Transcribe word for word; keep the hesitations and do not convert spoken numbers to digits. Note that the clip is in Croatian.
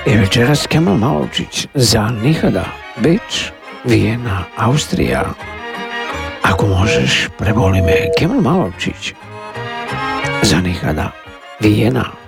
I večeras Kemal Malovčić za Nihada, Beč, Vijena, Austrija. Ako možeš, preboli me, Kemal Malovčić za Nihada, Vijena.